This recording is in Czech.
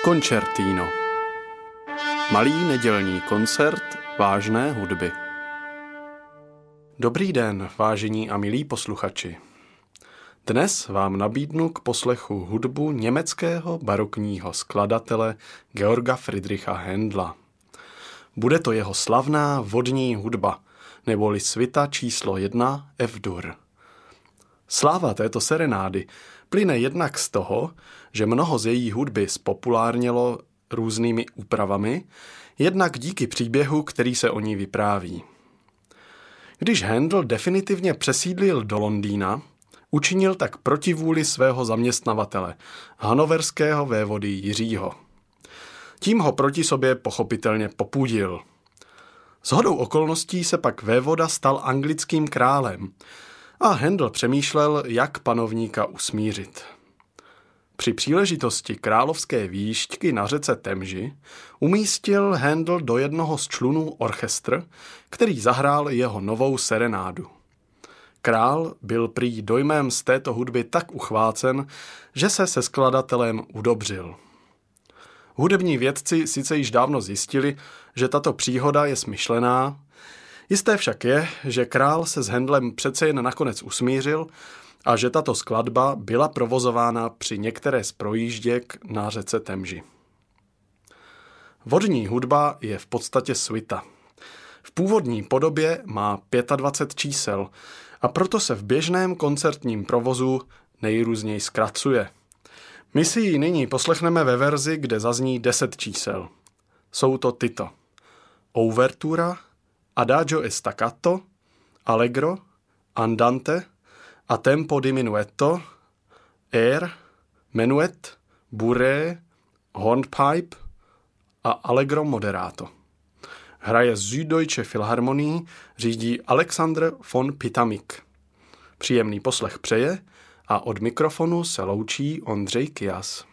Koncertino. Malý nedělní koncert vážné hudby. Dobrý den, vážení a milí posluchači. Dnes vám nabídnu k poslechu hudbu německého barokního skladatele Georga Friedricha Händla. Bude to jeho slavná vodní hudba, neboli svita číslo 1 F-dur. Sláva této serenády plyne jednak z toho, že mnoho z její hudby zpopulárnilo různými úpravami, jednak díky příběhu, který se o ní vypráví. Když Händel definitivně přesídlil do Londýna, učinil tak proti vůli svého zaměstnavatele, hanoverského vévody Jiřího. Tím ho proti sobě pochopitelně popudil. Shodou okolností se pak vévoda stal anglickým králem a Händel přemýšlel, jak panovníka usmířit. Při příležitosti královské výšťky na řece Temži umístil Händel do jednoho z člunů orchestr, který zahrál jeho novou serenádu. Král byl prý dojmem z této hudby tak uchvácen, že se skladatelem udobřil. Hudební vědci sice již dávno zjistili, že tato příhoda je smyšlená, jisté však je, že král se s Händlem přece jen nakonec usmířil a že tato skladba byla provozována při některé z projížděk na řece Temži. Vodní hudba je v podstatě svita. V původní podobě má 25 čísel a proto se v běžném koncertním provozu nejrůzněji zkracuje. My si ji nyní poslechneme ve verzi, kde zazní 10 čísel. Jsou to tyto: Ouvertura, Adagio e staccato, Allegro, Andante a Tempo diminuetto, Air, Menuet, Bourrée, Hornpipe a Allegro moderato. Hraje Süddeutsche Philharmonie, řídí Alexander von Pitamik. Příjemný poslech přeje a od mikrofonu se loučí Ondřej Kyas.